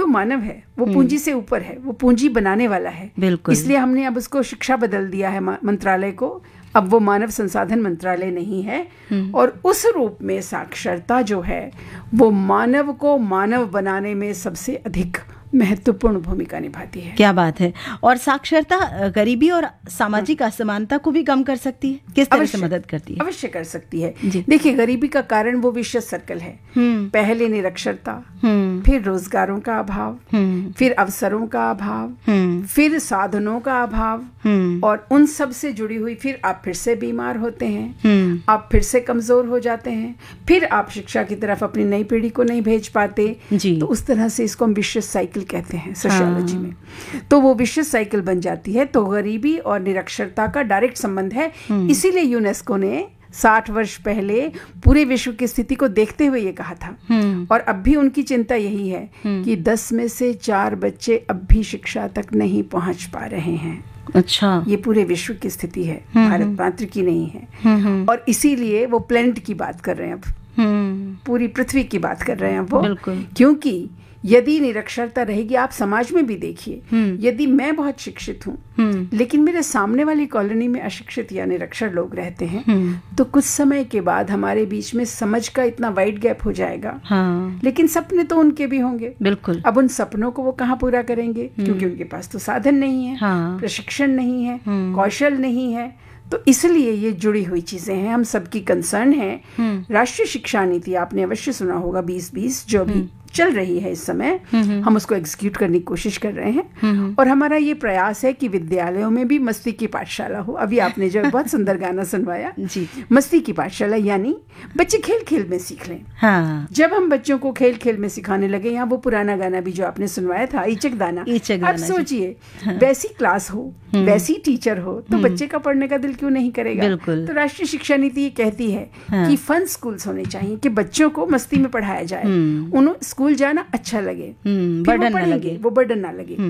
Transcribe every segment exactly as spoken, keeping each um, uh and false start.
मानव है, वो पूंजी से ऊपर है, वो पूंजी बनाने वाला है। बिल्कुल। इसलिए हमने अब उसको शिक्षा बदल दिया है मंत्रालय को, अब वो मानव संसाधन मंत्रालय नहीं है। और उस रूप में साक्षरता जो है वो मानव को मानव बनाने में सबसे अधिक महत्वपूर्ण भूमिका निभाती है। क्या बात है। और साक्षरता गरीबी और सामाजिक असमानता को भी कम कर सकती है, किस तरह से मदद करती है? अवश्य कर सकती है। देखिए, गरीबी का कारण वो विशेष सर्कल है। पहले निरक्षरता, फिर रोजगारों का अभाव, फिर अवसरों का अभाव, फिर साधनों का अभाव, और उन सब से जुड़ी हुई फिर आप फिर से बीमार होते हैं, आप फिर से कमजोर हो जाते हैं, फिर आप शिक्षा की तरफ अपनी नई पीढ़ी को नहीं भेज पाते। तो उस तरह से इसको हम विशेष साइकिल कहते हैं सोशियोलॉजी में। तो वो विशेष साइकिल बन जाती है। तो गरीबी और निरक्षरता का डायरेक्ट संबंध है। इसीलिए यूनेस्को ने साठ वर्ष पहले पूरे विश्व की स्थिति को देखते हुए ये कहा था, और अब भी उनकी चिंता यही है कि दस में से चार बच्चे अब भी शिक्षा तक नहीं पहुंच पा रहे हैं। अच्छा, ये पूरे विश्व की स्थिति है, भारत मात्र की नहीं है। और इसीलिए वो प्लेनेट की बात कर रहे हैं, अब पूरी पृथ्वी की बात कर रहे हैं वो, क्योंकि यदि निरक्षरता रहेगी, आप समाज में भी देखिए, यदि मैं बहुत शिक्षित हूँ लेकिन मेरे सामने वाली कॉलोनी में अशिक्षित या निरक्षर लोग रहते हैं, तो कुछ समय के बाद हमारे बीच में समझ का इतना वाइड गैप हो जाएगा। हाँ। लेकिन सपने तो उनके भी होंगे। बिल्कुल। अब उन सपनों को वो कहाँ पूरा करेंगे, क्योंकि उनके पास तो साधन नहीं है, हाँ। प्रशिक्षण नहीं है, कौशल नहीं है। तो इसलिए ये जुड़ी हुई चीजें हैं, हम सबकी कंसर्न है। राष्ट्रीय शिक्षा नीति आपने अवश्य सुना होगा, बीस बीस जो भी चल रही है इस समय, हम उसको एग्जीक्यूट करने की कोशिश कर रहे हैं। और हमारा ये प्रयास है कि विद्यालयों में भी मस्ती की पाठशाला हो। अभी आपने जो बहुत सुंदर गाना सुनवाया जी, मस्ती की पाठशाला, यानी बच्चे खेल खेल में सीख लें। हाँ। जब हम बच्चों को खेल खेल में सिखाने लगे, यहाँ वो पुराना गाना भी जो आपने सुनवाया था, ईचक दाना, अब सोचिए वैसी क्लास हो, वैसी टीचर हो, तो बच्चे का पढ़ने का दिल क्यों नहीं करेगा। तो राष्ट्रीय शिक्षा नीति ये कहती है कि फन स्कूल्स होने चाहिए, कि बच्चों को मस्ती में पढ़ाया जाए, उन्हें स्कूल जाना अच्छा लगे, बर्डन ना लगे, वो बर्डन ना लगे।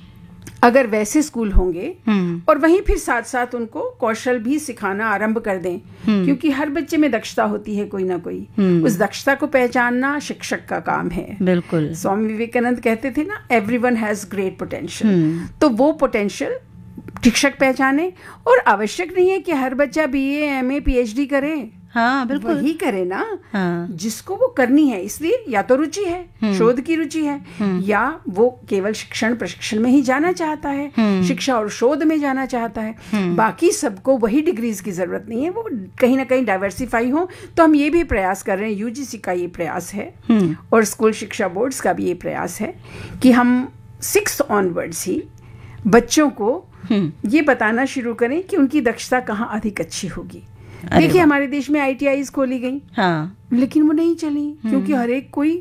अगर वैसे स्कूल होंगे और वहीं फिर साथ साथ उनको कौशल भी सिखाना आरंभ कर दें, क्योंकि हर बच्चे में दक्षता होती है कोई ना कोई, उस दक्षता को पहचानना शिक्षक का काम है। बिल्कुल। स्वामी विवेकानंद कहते थे ना, एवरीवन हैज ग्रेट पोटेंशियल। तो वो पोटेंशियल शिक्षक पहचाने, और आवश्यक नहीं है कि हर बच्चा बीए, एमए, पीएचडी करे। हाँ, बिल्कुल वही करे ना, हाँ। जिसको वो करनी है, इसलिए या तो रुचि है, शोध की रुचि है, या वो केवल शिक्षण प्रशिक्षण में ही जाना चाहता है, शिक्षा और शोध में जाना चाहता है। बाकी सबको वही डिग्रीज की जरूरत नहीं है, वो कहीं ना कहीं डाइवर्सिफाई हो। तो हम ये भी प्रयास कर रहे हैं, यूजीसी का ये प्रयास है और स्कूल शिक्षा बोर्ड्स का भी ये प्रयास है कि हम सिक्स ऑनवर्ड्स ही बच्चों को ये बताना शुरू करें कि उनकी दक्षता कहाँ अधिक अच्छी होगी। देखिए, हमारे देश में आईटीआईज खोली गई, हाँ। लेकिन वो नहीं चली, क्योंकि हर एक कोई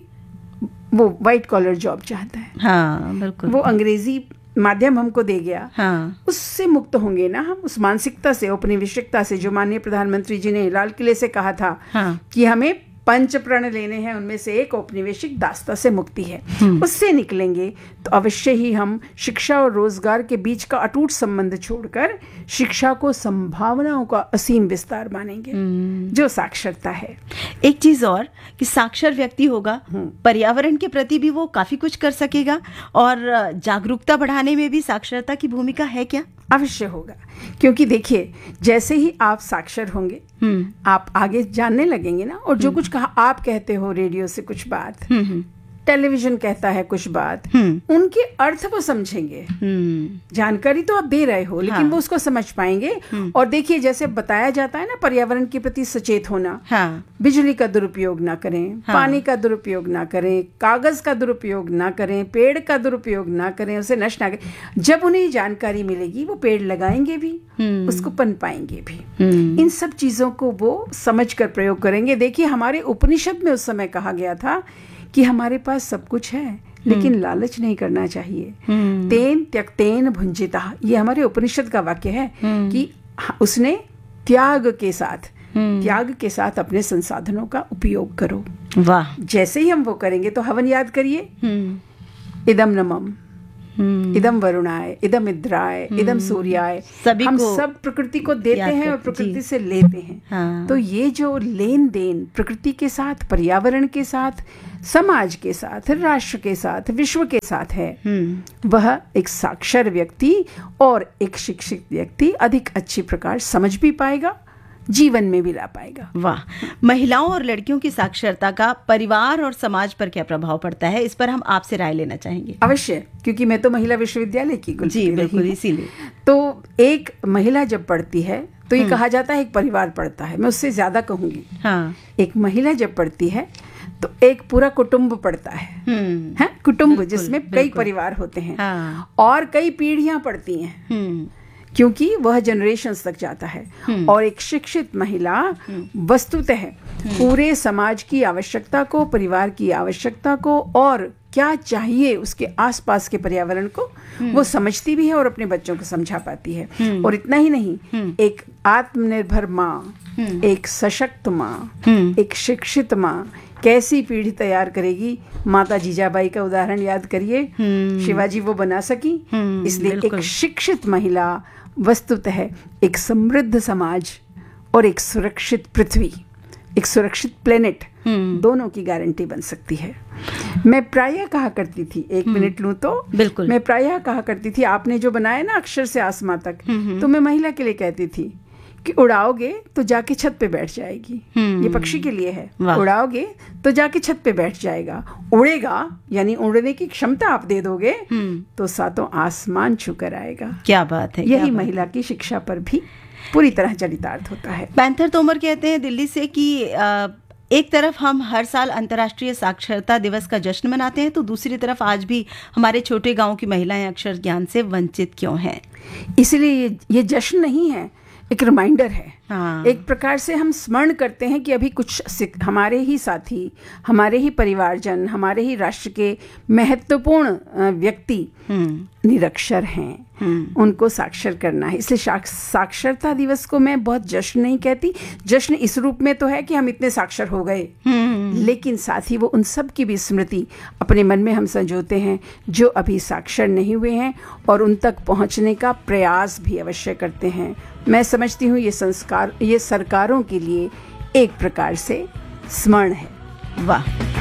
वो व्हाइट कॉलर जॉब चाहता है। हाँ, बिल्कुल। वो अंग्रेजी माध्यम हमको दे गया, हाँ। उससे मुक्त होंगे ना हम, उस मानसिकता से, औपनिवेशिकता से, जो माननीय प्रधानमंत्री जी ने लाल किले से कहा था, हाँ। कि हमें पंच प्रण लेने हैं, उनमें से एक औपनिवेशिक दास्ता से मुक्ति है। उससे निकलेंगे तो अवश्य ही हम शिक्षा और रोजगार के बीच का अटूट संबंध छोड़कर शिक्षा को संभावनाओं का असीम विस्तार मानेंगे, जो साक्षरता है। एक चीज और कि साक्षर व्यक्ति होगा, पर्यावरण के प्रति भी वो काफी कुछ कर सकेगा, और जागरूकता बढ़ाने में भी साक्षरता की भूमिका है क्या? अवश्य होगा, क्योंकि देखिए, जैसे ही आप साक्षर होंगे आप आगे जानने लगेंगे ना, और जो कुछ कहा आप कहते हो रेडियो से कुछ बात, टेलीविजन कहता है कुछ बात, उनके अर्थ वो समझेंगे। जानकारी तो आप दे रहे हो, लेकिन हाँ। वो उसको समझ पाएंगे। और देखिए, जैसे बताया जाता है ना, पर्यावरण के प्रति सचेत होना, हाँ। बिजली का दुरुपयोग ना करें, हाँ। पानी का दुरुपयोग ना करें, कागज का दुरुपयोग ना करें, पेड़ का दुरुपयोग ना करें, उसे नष्ट ना करें। जब उन्हें जानकारी मिलेगी वो पेड़ लगाएंगे भी, उसको पन पाएंगे भी। इन सब चीजों को वो समझ कर प्रयोग करेंगे। देखिए, हमारे उपनिषद में उस समय कहा गया था कि हमारे पास सब कुछ है, लेकिन लालच नहीं करना चाहिए। तेन त्यक्तेन भुंजिता, ये हमारे उपनिषद का वाक्य है कि उसने त्याग के साथ त्याग के साथ अपने संसाधनों का उपयोग करो। वाह। जैसे ही हम वो करेंगे तो हवन याद करिए, इदम न मम, इदम वरुणाय, इदम इंद्राय, इदम सूर्याय, सभी हम को सब प्रकृति को देते याद हैं और करते- प्रकृति जी। से लेते हैं। हाँ। तो ये जो लेन देन प्रकृति के साथ, पर्यावरण के साथ, समाज के साथ, राष्ट्र के साथ, विश्व के साथ है, वह एक साक्षर व्यक्ति और एक शिक्षित व्यक्ति अधिक अच्छी प्रकार समझ भी पाएगा, जीवन में भी ला पाएगा। वाह। महिलाओं और लड़कियों की साक्षरता का परिवार और समाज पर क्या प्रभाव पड़ता है, इस पर हम आपसे राय लेना चाहेंगे। अवश्य, क्योंकि मैं तो महिला विश्वविद्यालय की कुलपति जी रही बिल्कुल, हूँ। इसीलिए तो एक महिला जब पढ़ती है तो ये कहा जाता है एक परिवार पढ़ता है, मैं उससे ज्यादा कहूंगी। हाँ। एक महिला जब पढ़ती है तो एक पूरा कुटुंब पढ़ता है, हम्म है कुटुंब, बिल्कुल, जिसमें कई बिल्कुल। परिवार होते हैं हाँ। और कई पीढ़ियां पढ़ती हैं, हम्म क्योंकि वह जनरेशन्स तक जाता है। और एक शिक्षित महिला वस्तुतः पूरे समाज की आवश्यकता को, परिवार की आवश्यकता को और क्या चाहिए उसके आसपास के पर्यावरण को वो समझती भी है और अपने बच्चों को समझा पाती है। और इतना ही नहीं, एक आत्मनिर्भर माँ, एक सशक्त माँ, एक शिक्षित माँ कैसी पीढ़ी तैयार करेगी। माता जीजाबाई का उदाहरण याद करिए, शिवाजी वो बना सकी। इसलिए एक बिल्कुल। शिक्षित महिला वस्तुतः एक समृद्ध समाज और एक सुरक्षित पृथ्वी, एक सुरक्षित प्लेनेट, दोनों की गारंटी बन सकती है। मैं प्रायः कहा करती थी, एक मिनट लूं तो बिल्कुल। मैं प्रायः कहा करती थी, आपने जो बनाया ना अक्षर से आसमां तक, तो मैं महिला के लिए कहती थी कि उड़ाओगे तो जाके छत पे बैठ जाएगी। ये पक्षी के लिए है, वाह। उड़ाओगे तो जाके छत पे बैठ जाएगा, उड़ेगा यानी उड़ने की क्षमता आप दे दोगे तो सातों आसमान छूकर आएगा। क्या बात है, क्या यही बात। महिला की शिक्षा पर भी पूरी तरह चरितार्थ होता है। पैंथर तोमर कहते हैं दिल्ली से कि अ, एक तरफ हम हर साल अंतर्राष्ट्रीय साक्षरता दिवस का जश्न मनाते हैं, तो दूसरी तरफ आज भी हमारे छोटे गांव की महिलाएं अक्षर ज्ञान से वंचित क्यों हैं? इसलिए ये, ये जश्न नहीं है, एक रिमाइंडर है। हाँ। एक प्रकार से हम स्मरण करते हैं कि अभी कुछ सिक- हमारे ही साथी, हमारे ही परिवारजन, हमारे ही राष्ट्र के महत्वपूर्ण अ, व्यक्ति निरक्षर हैं, उनको साक्षर करना है। इसलिए साक्ष- साक्षरता दिवस को मैं बहुत जश्न नहीं कहती। जश्न इस रूप में तो है कि हम इतने साक्षर हो गए, लेकिन साथ ही वो उन सब की भी स्मृति अपने मन में हम संजोते हैं जो अभी साक्षर नहीं हुए हैं और उन तक पहुंचने का प्रयास भी अवश्य करते हैं। मैं समझती हूँ ये संस्कार, ये सरकारों के लिए एक प्रकार से स्मरण है। वाह।